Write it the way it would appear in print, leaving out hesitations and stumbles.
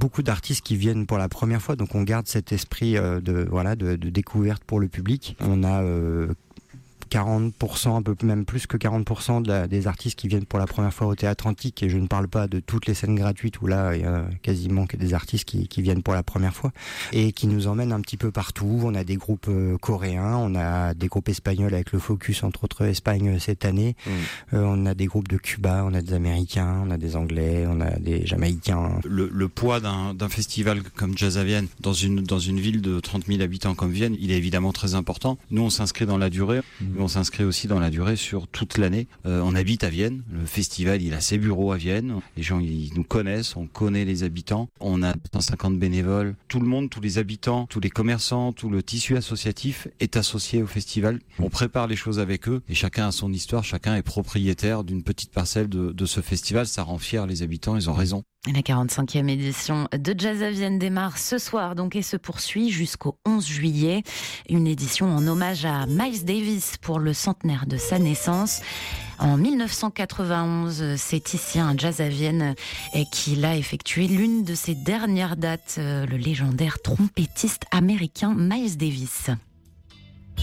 beaucoup d'artistes qui viennent pour la première fois, donc on garde cet esprit de découverte pour le public. On a 40%, un peu même plus que 40% des artistes qui viennent pour la première fois au Théâtre Antique, et je ne parle pas de toutes les scènes gratuites où là il y a quasiment que des artistes qui viennent pour la première fois et qui nous emmènent un petit peu partout. On a des groupes coréens, on a des groupes espagnols avec le Focus entre autres Espagne cette année, on a des groupes de Cuba, on a des Américains, on a des Anglais, on a des Jamaïcains. Le poids d'un festival comme Jazz à Vienne dans une ville de 30 000 habitants comme Vienne, il est évidemment très important. Nous on s'inscrit dans la durée, on s'inscrit aussi dans la durée sur toute l'année. On habite à Vienne, le festival il a ses bureaux à Vienne, les gens ils nous connaissent, on connaît les habitants, on a 150 bénévoles, tout le monde, tous les habitants, tous les commerçants, tout le tissu associatif est associé au festival. On prépare les choses avec eux et chacun a son histoire, chacun est propriétaire d'une petite parcelle de ce festival, ça rend fier les habitants, ils ont raison. La 45e édition de Jazz à Vienne démarre ce soir donc et se poursuit jusqu'au 11 juillet. Une édition en hommage à Miles Davis pour le centenaire de sa naissance. En 1991, c'est ici un Jazz à Vienne qu'il a effectué l'une de ses dernières dates, le légendaire trompettiste américain Miles Davis.